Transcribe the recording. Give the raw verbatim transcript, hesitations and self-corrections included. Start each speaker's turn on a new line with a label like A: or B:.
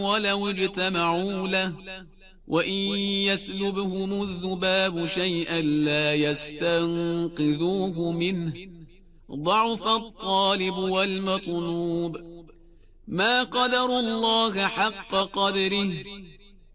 A: ولو اجتمعوا له وإن يسلبهم الذباب شيئا لا يستنقذوه منه ضعف الطالب والمطلوب ما قدر الله حق قدره